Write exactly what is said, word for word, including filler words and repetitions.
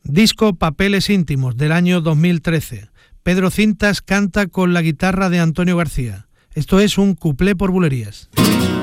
Disco Papeles íntimos del año dos mil trece. Pedro Cintas canta con la guitarra de Antonio García. Esto es un cuplé por bulerías.